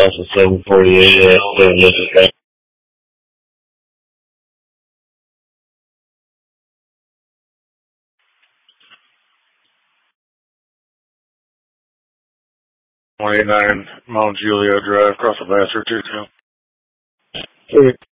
Delta 748 at 7 189 Mount Juliet Drive, across the Vassar 2-2.